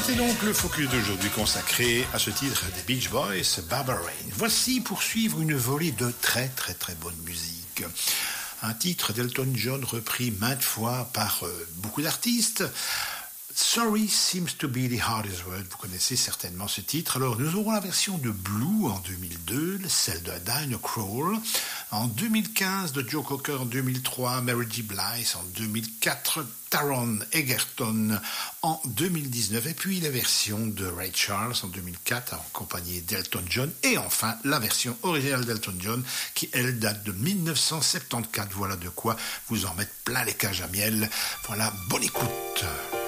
C'était donc le focus d'aujourd'hui consacré à ce titre des Beach Boys, Barbara Rain. Voici pour suivre une volée de très bonne musique. Un titre d'Elton John repris maintes fois par beaucoup d'artistes. Sorry seems to be the hardest word. Vous connaissez certainement ce titre. Alors, nous aurons la version de Blue en 2002, celle de Diana Krall en 2015, de Joe Cocker en 2003, Mary J. Blige en 2004, Taron Egerton en 2019, et puis la version de Ray Charles en 2004, en compagnie d'Elton John, et enfin la version originale d'Elton John, qui elle date de 1974. Voilà de quoi vous en mettre plein les cages à miel. Voilà, bonne écoute.